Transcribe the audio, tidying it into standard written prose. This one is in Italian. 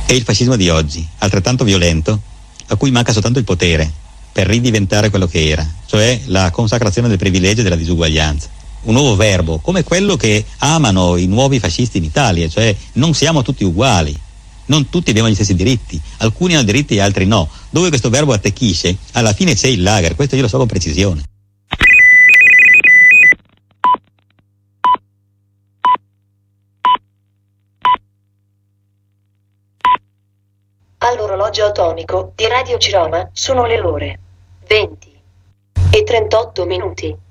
È il fascismo di oggi, altrettanto violento, a cui manca soltanto il potere per ridiventare quello che era, cioè la consacrazione del privilegio e della disuguaglianza. Un nuovo verbo, come quello che amano i nuovi fascisti in Italia, cioè non siamo tutti uguali, non tutti abbiamo gli stessi diritti, alcuni hanno diritti e altri no. Dove questo verbo attecchisce, alla fine c'è il lager, questo io lo so con precisione. All'orologio atomico di Radio Ciroma sono le ore 20:38.